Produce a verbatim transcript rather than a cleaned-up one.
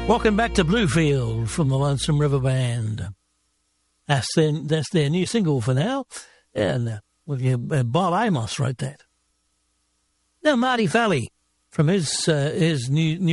Welcome back to Bluefield from the Lonesome River Band. That's their, that's their new single for now. And uh, with your, uh, Bob Amos wrote that. Now, Marty Valley from his uh, his new new